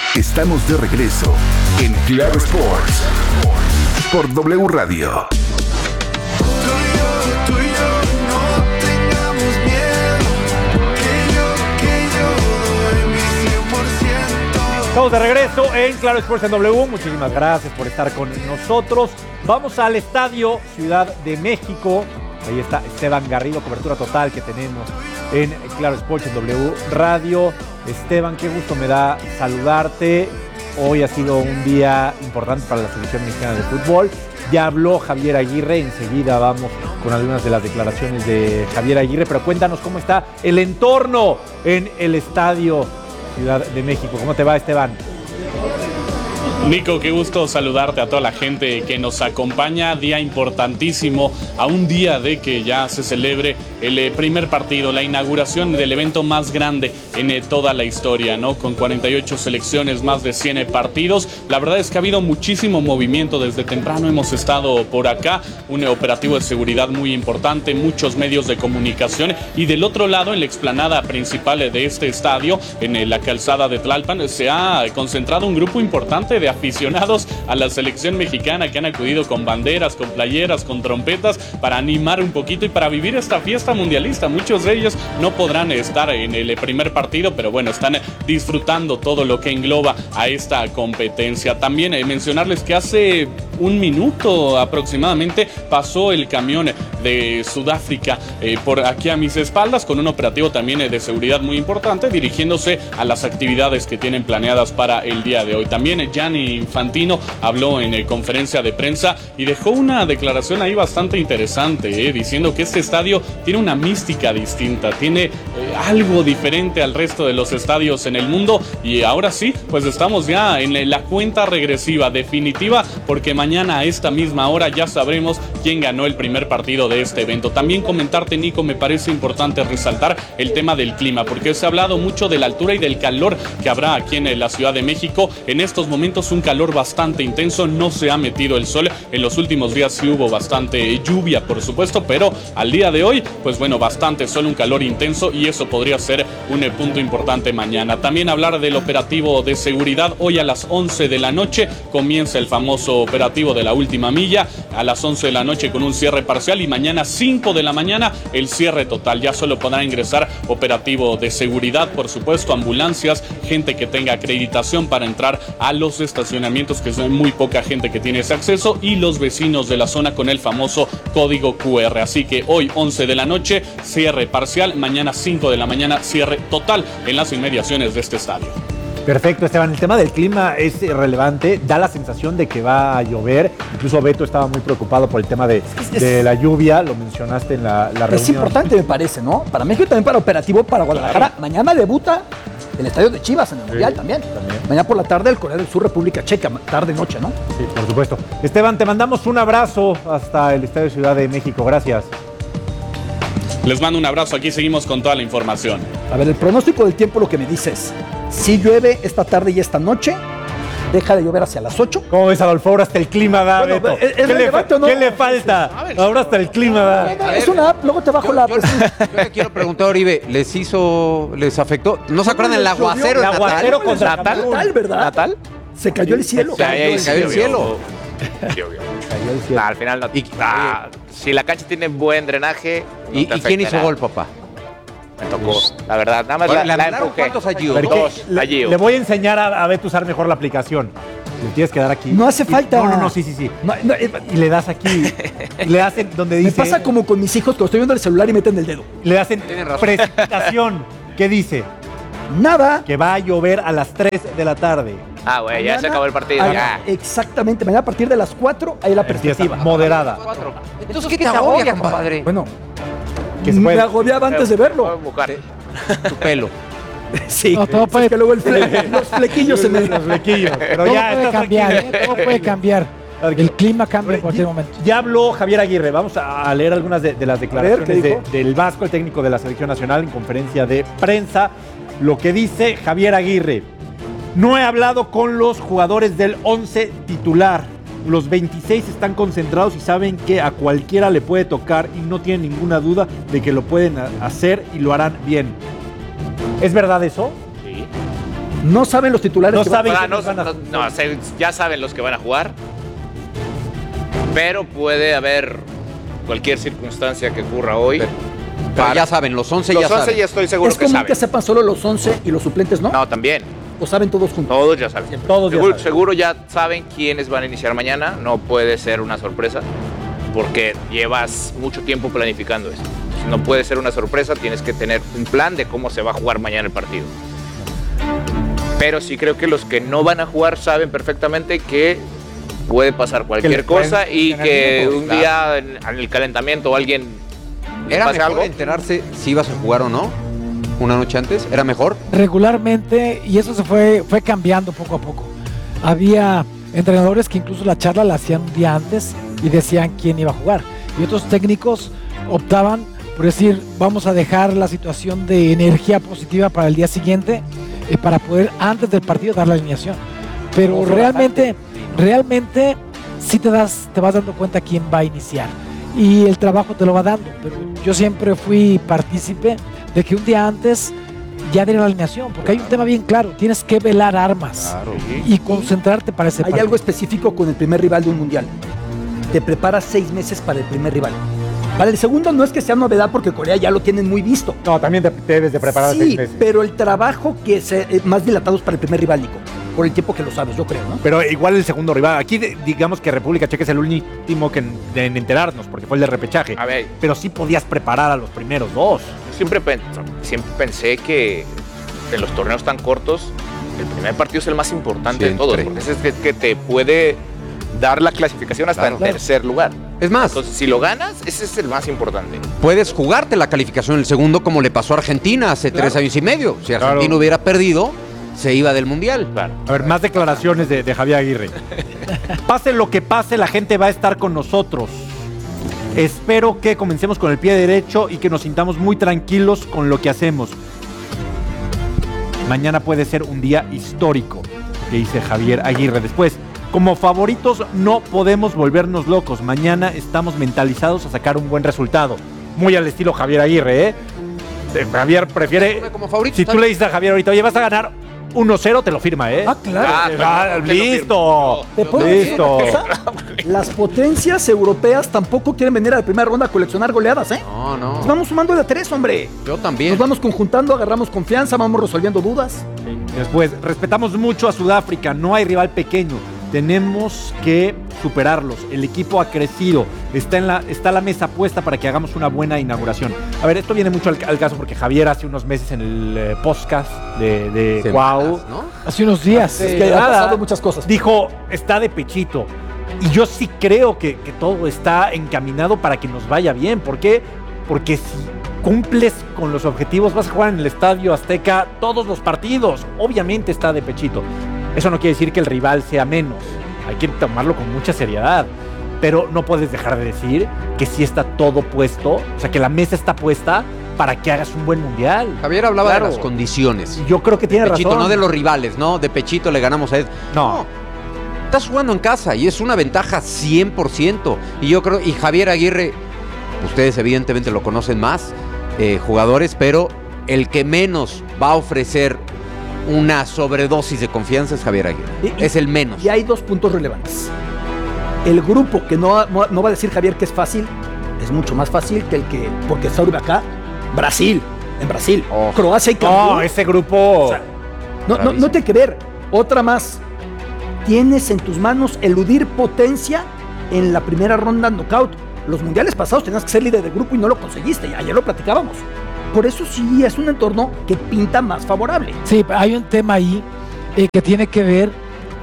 Estamos de regreso en Claro Sports por W Radio. Estamos de regreso en Claro Sports en W. Muchísimas gracias por estar con nosotros. Vamos al Estadio Ciudad de México. Ahí está Esteban Garrido, cobertura total que tenemos en Claro Sports en W Radio. Esteban, qué gusto me da saludarte. Hoy ha sido un día importante para la selección mexicana de fútbol. Ya habló Javier Aguirre, enseguida vamos con algunas de las declaraciones de Javier Aguirre, pero cuéntanos cómo está el entorno en el Estadio Ciudad de México. ¿Cómo te va, Esteban? Nico, qué gusto saludarte a toda la gente que nos acompaña. Día importantísimo, a un día de que ya se celebre el primer partido, la inauguración del evento más grande en toda la historia, ¿no? Con 48 selecciones, más de 100 partidos. La verdad es que ha habido muchísimo movimiento desde temprano. Hemos estado por acá, un operativo de seguridad muy importante, muchos medios de comunicación. Y del otro lado, en la explanada principal de este estadio, en la calzada de Tlalpan, se ha concentrado un grupo importante de aficionados a la selección mexicana que han acudido con banderas, con playeras, con trompetas para animar un poquito y para vivir esta fiesta mundialista. Muchos de ellos no podrán estar en el primer partido, pero bueno, están disfrutando todo lo que engloba a esta competencia. También mencionarles que hace un minuto aproximadamente pasó el camión de Sudáfrica por aquí a mis espaldas, con un operativo también de seguridad muy importante, dirigiéndose a las actividades que tienen planeadas para el día de hoy. También Gianni Infantino habló en conferencia de prensa y dejó una declaración ahí bastante interesante, diciendo que este estadio tiene una mística distinta, tiene algo diferente al resto de los estadios en el mundo. Y ahora sí, pues estamos ya en la cuenta regresiva definitiva, porque mañana a esta misma hora ya sabremos quién ganó el primer partido de este evento. También comentarte, Nico, me parece importante resaltar el tema del clima, porque se ha hablado mucho de la altura y del calor que habrá aquí en la Ciudad de México. En estos momentos un calor bastante intenso, no se ha metido el sol. En los últimos días sí hubo bastante lluvia, por supuesto, pero al día de hoy, pues bueno, bastante sol, un calor intenso, y eso podría ser un punto importante mañana. También hablar del operativo de seguridad. Hoy a las 11 de la noche comienza el famoso operativo de la última milla, a las 11 de la noche con un cierre parcial, y mañana 5 de la mañana el cierre total. Ya solo podrá ingresar operativo de seguridad, por supuesto, ambulancias, gente que tenga acreditación para entrar a los estacionamientos, que son muy poca gente que tiene ese acceso, y los vecinos de la zona con el famoso código QR. Así que hoy 11 de la noche cierre parcial, mañana 5 de la mañana cierre total en las inmediaciones de este estadio. Perfecto, Esteban. El tema del clima es relevante, da la sensación de que va a llover. Incluso Beto estaba muy preocupado por el tema de la lluvia, lo mencionaste en la reunión. Es importante, me parece, ¿no? Para México y también para operativo para Guadalajara. Claro. Mañana debuta el estadio de Chivas en el Mundial también. Mañana por la tarde el Corea del Sur, República Checa, tarde-noche, ¿no? Sí, por supuesto. Esteban, te mandamos un abrazo hasta el Estadio Ciudad de México. Gracias. Les mando un abrazo, aquí seguimos con toda la información. A ver, el pronóstico del tiempo, lo que me dices, si llueve esta tarde y esta noche, deja de llover hacia las 8. ¿Cómo ves, Adolfo? Ahora hasta el clima da, bueno, Beto. ¿Qué le falta? Ahora hasta el clima da. Es una app, luego te bajo la app. Yo le quiero preguntar, Oribe, ¿les afectó? ¿No se acuerdan del aguacero? El aguacero contra Natal, ¿verdad? ¿Natal? Se cayó el cielo. Se cayó el cielo. Al final no. Si la cancha tiene buen drenaje. ¿Y quién hizo gol, papá? Me tocó, la verdad. Nada más la empujé. ¿Cuántos allí? Dos allí. Le voy a enseñar a Beto a usar mejor la aplicación. Le tienes que dar aquí. No hace falta. No, sí. No, y le das aquí. Y le hacen donde dice. Me pasa como con mis hijos, cuando estoy viendo el celular y meten el dedo. Le hacen precipitación. ¿Qué dice? Nada. Que va a llover a las 3 de la tarde. Güey, ya se acabó el partido. Exactamente. Mañana a partir de las 4 hay la perspectiva. Moderada. Entonces, ¿qué te agobia, compadre? Bueno, me agobiaba antes de verlo. Tu pelo. Sí, no, todo puede, es que luego los flequillos se me... Los flequillos. Pero todo ya puede cambiar, todo puede cambiar. El clima cambia en cualquier momento. Ya habló Javier Aguirre. Vamos a leer algunas de las declaraciones del Vasco, el técnico de la Selección Nacional, en conferencia de prensa. Lo que dice Javier Aguirre: no he hablado con los jugadores del 11 titular. Los 26 están concentrados y saben que a cualquiera le puede tocar y no tienen ninguna duda de que lo pueden hacer y lo harán bien. ¿Es verdad eso? Sí. No saben los titulares. No que saben. Ya saben los que van a jugar, pero puede haber cualquier circunstancia que ocurra hoy. Pero ya saben, los 11 ya saben. Los 11 ya estoy seguro ¿Es que común saben. que sepan solo los 11 y los suplentes no? No, también. ¿O saben todos juntos? Todos ya saben. Todos ya saben. Seguro ya saben quiénes van a iniciar mañana. No puede ser una sorpresa porque llevas mucho tiempo planificando esto. No puede ser una sorpresa, tienes que tener un plan de cómo se va a jugar mañana el partido. Pero sí creo que los que no van a jugar saben perfectamente que puede pasar cualquier cosa y que un día en el calentamiento alguien ¿Era pase mejor algo. enterarse si ibas a jugar o no? ¿Una noche antes? ¿Era mejor? Regularmente, y eso se fue cambiando poco a poco. Había entrenadores que incluso la charla la hacían un día antes y decían quién iba a jugar. Y otros técnicos optaban por decir, vamos a dejar la situación de energía positiva para el día siguiente para poder antes del partido dar la alineación. Pero realmente sí te vas dando cuenta quién va a iniciar. Y el trabajo te lo va dando. Pero yo siempre fui partícipe de que un día antes ya diera la alineación, porque hay un tema bien claro, tienes que velar armas y concentrarte para ese Hay partido. algo específico con el primer rival de un mundial. Te preparas 6 meses para el primer rival. Para el segundo no es que sea novedad porque Corea ya lo tienen muy visto. No, también te debes de preparar 6 Sí, meses. pero el trabajo que es más dilatado es para el primer rival, Nico. Por el tiempo que lo sabes, yo creo, ¿no? Pero igual el segundo rival. Aquí digamos que República Checa es el último en enterarnos, porque fue el de repechaje. A ver, Pero sí podías preparar a los primeros dos. yo siempre pensé que en los torneos tan cortos el primer partido es el más importante de todos, porque ese es el que te puede dar la clasificación hasta en tercer lugar. Es más, Entonces, si lo ganas, ese es el más importante. puedes jugarte la calificación en el segundo como le pasó a Argentina hace 3 años y medio. Si Argentina hubiera perdido, se iba del Mundial. Claro. A ver, más declaraciones de Javier Aguirre. Pase lo que pase, la gente va a estar con nosotros. Espero que comencemos con el pie derecho y que nos sintamos muy tranquilos con lo que hacemos. Mañana puede ser un día histórico, que dice Javier Aguirre. Después, como favoritos no podemos volvernos locos. Mañana estamos mentalizados a sacar un buen resultado. Muy al estilo Javier Aguirre, ¿eh? Javier prefiere... Como favorito, Si tú le dices a Javier ahorita, oye, vas a ganar 1-0, te lo firma, ¿eh? Ah, claro. Listo. ¿Te puedo decir Listo. una cosa? Las potencias europeas tampoco quieren venir a la primera ronda a coleccionar goleadas, ¿eh? No, no. Nos vamos sumando de a 3, hombre. Yo también. Nos vamos conjuntando, agarramos confianza, vamos resolviendo dudas. Después, respetamos mucho a Sudáfrica, no hay rival pequeño. Tenemos que superarlos. El equipo ha crecido. Está la mesa puesta para que hagamos una buena inauguración. A ver, esto viene mucho al caso porque Javier hace unos meses en el podcast de Wow, ¿no? Hace unos días. Es que ha pasado muchas cosas. dijo, está de pechito. Y yo sí creo que todo está encaminado para que nos vaya bien. ¿Por qué? Porque si cumples con los objetivos, vas a jugar en el Estadio Azteca todos los partidos. Obviamente está de pechito. Eso no quiere decir que el rival sea menos. Hay que tomarlo con mucha seriedad. Pero no puedes dejar de decir que sí está todo puesto. O sea, que la mesa está puesta para que hagas un buen mundial. Javier hablaba Claro. de las condiciones. Yo creo que tiene Pechito, razón. no de los rivales, ¿no? De pechito le ganamos a él. No. Estás jugando en casa y es una ventaja 100%. Y yo creo, y Javier Aguirre, ustedes evidentemente lo conocen más, jugadores, pero el que menos va a ofrecer una sobredosis de confianza es Javier Aguirre. Es el menos. Y hay 2 puntos relevantes. El grupo, que no va a decir Javier que es fácil, es mucho más fácil que el que, porque está ahorita acá, Brasil, en Brasil, Oh. Croacia y Camerún. No, ese grupo... O sea, no te hay que ver. Otra más. Tienes en tus manos eludir potencia en la primera ronda knockout. Los mundiales pasados tenías que ser líder del grupo y no lo conseguiste. Ayer lo platicábamos. Por eso sí es un entorno que pinta más favorable. Sí, hay un tema ahí que tiene que ver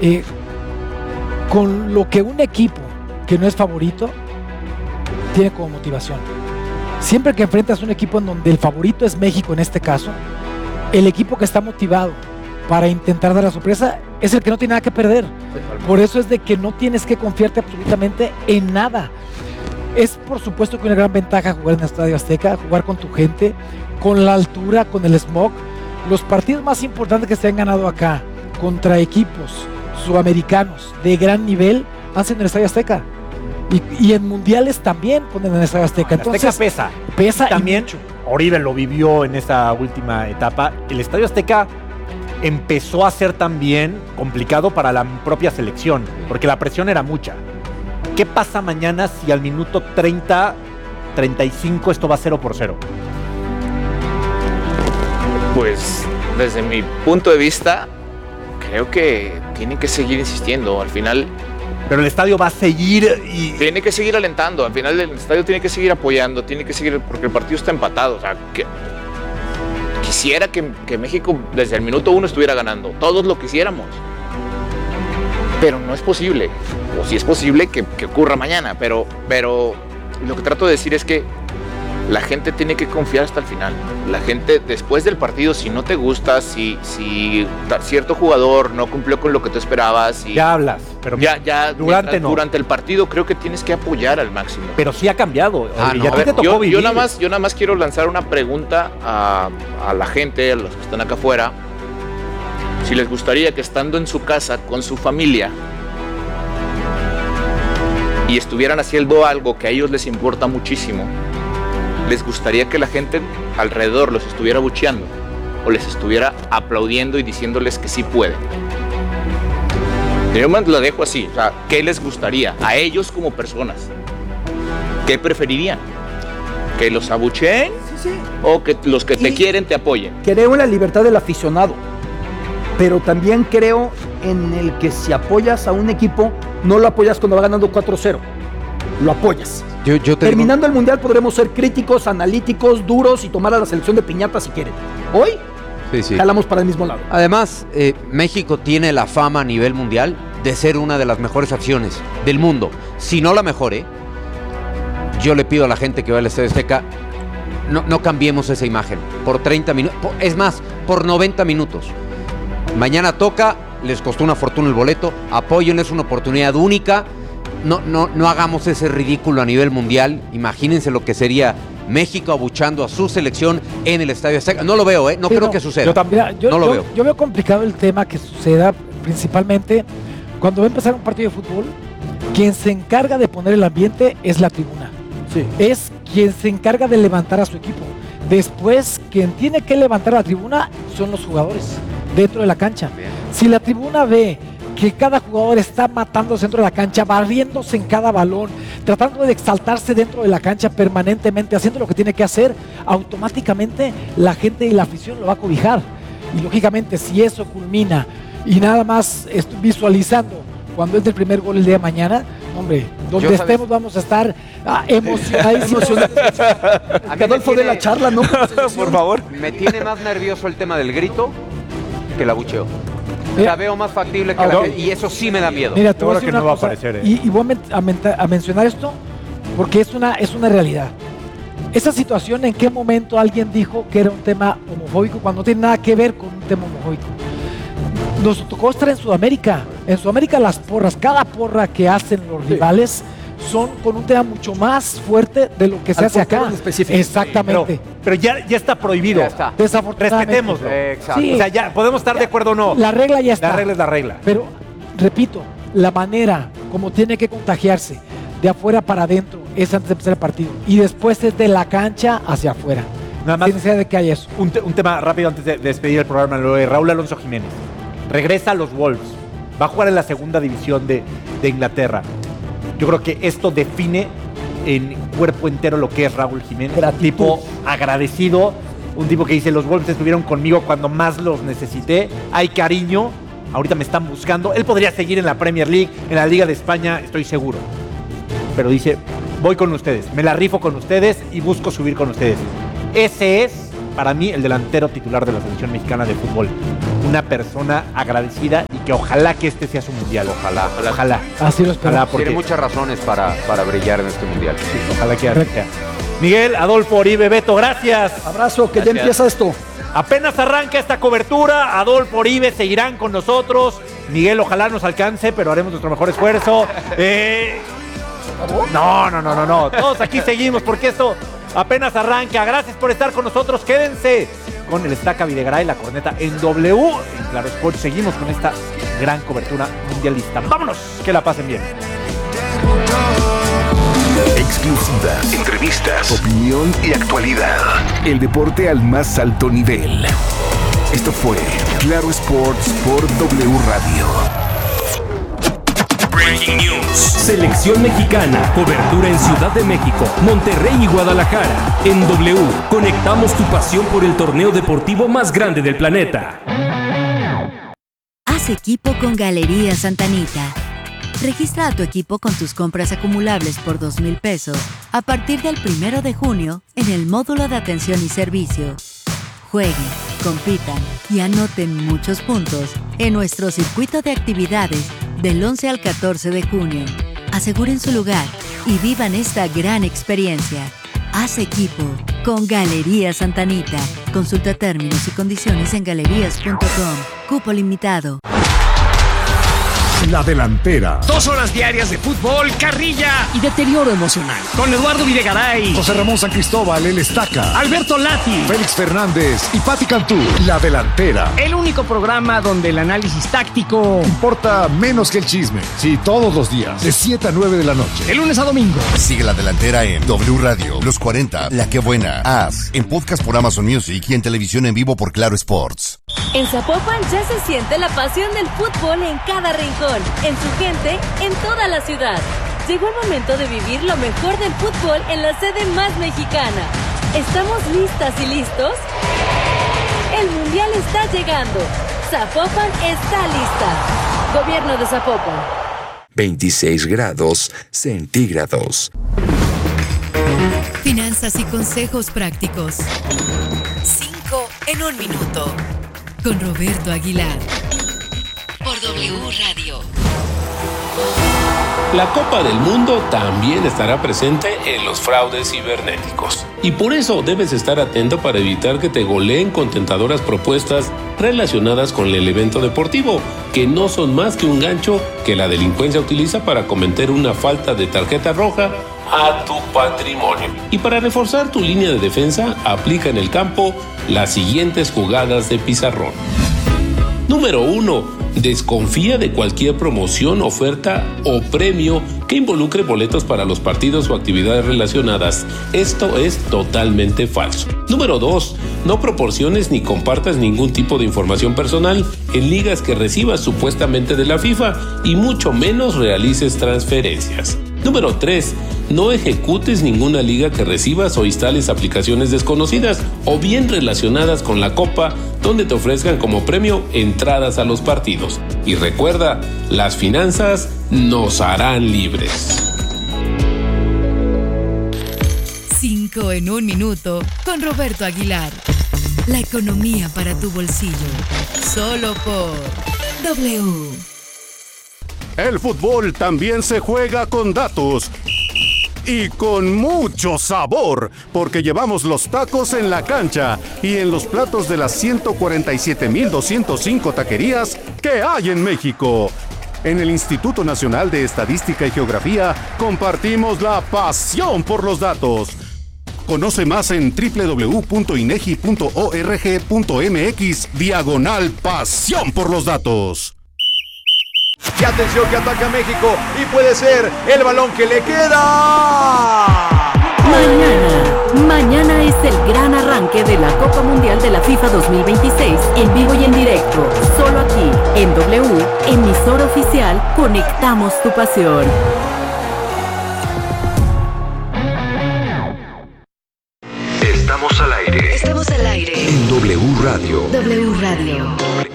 con lo que un equipo que no es favorito tiene como motivación. Siempre que enfrentas un equipo en donde el favorito es México en este caso, el equipo que está motivado para intentar dar la sorpresa es el que no tiene nada que perder. Por eso es de que no tienes que confiarte absolutamente en nada. Es por supuesto que una gran ventaja jugar en el Estadio Azteca, jugar con tu gente, con la altura, con el smog. Los partidos más importantes que se han ganado acá contra equipos sudamericanos de gran nivel han sido en el Estadio Azteca. Y en mundiales también ponen en el Estadio Azteca. El Azteca Entonces, pesa. y También mucho. Oribe lo vivió en esa última etapa. El Estadio Azteca empezó a ser también complicado para la propia selección, porque la presión era mucha. ¿Qué pasa mañana si al minuto 30, 35 esto va 0-0? Pues desde mi punto de vista, creo que tienen que seguir insistiendo. Al final Pero el estadio va a seguir y... tiene que seguir alentando. Al final el estadio tiene que seguir apoyando, tiene que seguir, porque el partido está empatado. O sea, quisiera que México desde el minuto 1 estuviera ganando. Todos lo quisiéramos. Pero no es posible. O si es posible que ocurra mañana. Pero lo que trato de decir es que la gente tiene que confiar hasta el final. La gente, después del partido, si no te gusta, si cierto jugador no cumplió con lo que tú esperabas... Ya hablas, pero durante el partido creo que tienes que apoyar al máximo. Pero sí ha cambiado. No. A ver, yo nada más quiero lanzar una pregunta a la gente, a los que están acá afuera. Si les gustaría que estando en su casa con su familia y estuvieran haciendo algo que a ellos les importa muchísimo, les gustaría que la gente alrededor los estuviera abucheando o les estuviera aplaudiendo y diciéndoles que sí pueden. Yo me lo dejo así. O sea, ¿qué les gustaría a ellos como personas? ¿Qué preferirían? ¿Que los abucheen? Sí. ¿O que los que te quieren te apoyen? Creo en la libertad del aficionado, pero también creo en el que si apoyas a un equipo, no lo apoyas cuando va ganando 4-0, lo apoyas. Terminando el Mundial podremos ser críticos, analíticos, duros y tomar a la selección de piñata si quieren. Hoy, jalamos para el mismo lado. Además, México tiene la fama a nivel mundial de ser una de las mejores aficiones del mundo. Si no la mejor, yo le pido a la gente que va al Estadio Azteca, no cambiemos esa imagen por 30 minutos. Es más, por 90 minutos. Mañana toca, les costó una fortuna el boleto, apoyen, es una oportunidad única. No hagamos ese ridículo a nivel mundial. Imagínense lo que sería México abuchando a su selección en el Estadio Azteca. No lo veo, no creo que suceda. No lo veo. Yo veo complicado el tema que suceda principalmente cuando va a empezar un partido de fútbol. Quien se encarga de poner el ambiente es la tribuna. Sí. Es quien se encarga de levantar a su equipo. Después, quien tiene que levantar a la tribuna son los jugadores dentro de la cancha. Bien. Si la tribuna ve que cada jugador está matándose dentro de la cancha, barriéndose en cada balón, tratando de exaltarse dentro de la cancha permanentemente, haciendo lo que tiene que hacer, automáticamente la gente y la afición lo va a cobijar. Y lógicamente, si eso culmina y nada más visualizando cuando es el primer gol el día de mañana, hombre, donde estemos vamos a estar emocionadísimos. Adolfo de la charla, ¿no? Por favor. Me tiene más nervioso el tema del grito que el abucheo. La veo más factible que la gente, y eso sí me da miedo. Mira, te voy a que decir no una va a cosa, aparecer. y voy a mencionar esto porque es una realidad. Esa situación, ¿en qué momento alguien dijo que era un tema homofóbico cuando no tiene nada que ver con un tema homofóbico? Nos tocó estar en Sudamérica. En Sudamérica las porras, cada porra que hacen los rivales son con un tema mucho más fuerte de lo que se hace acá. Exactamente. Pero ya está prohibido. Ya está. Desafortunadamente. Respetémoslo. Exacto. Sí. O sea, ya podemos estar de acuerdo o no. La regla ya está. La regla es la regla. Pero, repito, la manera como tiene que contagiarse de afuera para adentro es antes de empezar el partido. Y después es de la cancha hacia afuera. Nada más. Sin necesidad de que haya eso. Un tema rápido antes de despedir el programa, lo de Raúl Alonso Jiménez. Regresa a los Wolves. Va a jugar en la segunda división de Inglaterra. Yo creo que esto define en cuerpo entero lo que es Raúl Jiménez. Un tipo agradecido, un tipo que dice, los Wolves estuvieron conmigo cuando más los necesité. Hay cariño, ahorita me están buscando. Él podría seguir en la Premier League, en la Liga de España, estoy seguro. Pero dice, voy con ustedes, me la rifo con ustedes y busco subir con ustedes. Ese es, para mí, el delantero titular de la selección mexicana de fútbol. Una persona agradecida y que ojalá que este sea su mundial. Ojalá. Así lo espero. Ojalá, porque Tiene muchas razones para brillar en este mundial. sí, ojalá que así sea. Miguel, Adolfo, Oribe, Beto, gracias. Abrazo, que ya empieza esto. Apenas arranca esta cobertura, Adolfo, Oribe seguirán con nosotros. Miguel, ojalá nos alcance, pero haremos nuestro mejor esfuerzo. No. Todos aquí seguimos porque esto apenas arranca. Gracias por estar con nosotros. Quédense con el Estaca Videgaray, la corneta en W. En Claro Sport seguimos con esta gran cobertura mundialista. ¡Vámonos! Que la pasen bien. Exclusivas, entrevistas, opinión y actualidad. El deporte al más alto nivel. Esto fue Claro Sports por W Radio. Breaking News. Selección mexicana. Cobertura en Ciudad de México, Monterrey y Guadalajara. En W, conectamos tu pasión por el torneo deportivo más grande del planeta. Haz equipo con Galerías Santa Anita. Registra a tu equipo con tus compras acumulables por 2,000 pesos a partir del 1 de junio en el módulo de atención y servicio. Jueguen, compitan y anoten muchos puntos en nuestro circuito de actividades del 11 al 14 de junio. Aseguren su lugar y vivan esta gran experiencia. Haz equipo con Galerías Santa Anita. Consulta términos y condiciones en galerías.com. Cupo limitado. La delantera. 2 horas diarias de fútbol, carrilla y deterioro emocional. Con Eduardo Videgaray, José Ramón San Cristóbal, el Estaca, Alberto Lati, Félix Fernández y Pati Cantú. La delantera. El único programa donde el análisis táctico Importa menos que el chisme. Sí, todos los días, de 7 a 9 de la noche. de lunes a domingo. Sigue La Delantera en W Radio, Los 40, La Que Buena, As, en podcast por Amazon Music y en televisión en vivo por Claro Sports. En Zapopan ya se siente la pasión del fútbol en cada rincón, en su gente, en toda la ciudad. Llegó el momento de vivir lo mejor del fútbol en la sede más mexicana. ¿Estamos listas y listos? El Mundial está llegando. Zapopan está lista. Gobierno de Zapopan. 26 grados centígrados. Finanzas y consejos prácticos. 5 en 1 minuto. Con Roberto Aguilar. Por W Radio. La Copa del Mundo también estará presente en los fraudes cibernéticos. Y por eso debes estar atento para evitar que te goleen con tentadoras propuestas relacionadas con el evento deportivo, que no son más que un gancho que la delincuencia utiliza para cometer una falta de tarjeta roja a tu patrimonio. Y para reforzar tu línea de defensa, aplica en el campo las siguientes jugadas de pizarrón. Número 1. Desconfía de cualquier promoción, oferta o premio que involucre boletos para los partidos o actividades relacionadas. Esto es totalmente falso. Número 2. No proporciones ni compartas ningún tipo de información personal en ligas que recibas supuestamente de la FIFA y mucho menos realices transferencias. Número 3. No ejecutes ninguna liga que recibas o instales aplicaciones desconocidas o bien relacionadas con la Copa donde te ofrezcan como premio entradas a los partidos. Y recuerda, las finanzas nos harán libres. 5 en 1 minuto con Roberto Aguilar. La economía para tu bolsillo. Solo por W. El fútbol también se juega con datos. Y con mucho sabor, porque llevamos los tacos en la cancha y en los platos de las 147,205 taquerías que hay en México. En el Instituto Nacional de Estadística y Geografía compartimos la pasión por los datos. Conoce más en www.inegi.org.mx/pasión por los datos. Y atención que ataca México y puede ser el balón que le queda. Mañana es el gran arranque de la Copa Mundial de la FIFA 2026 en vivo y en directo. Solo aquí, en W, emisora oficial, conectamos tu pasión. Estamos al aire. Estamos al aire. En W Radio. W Radio.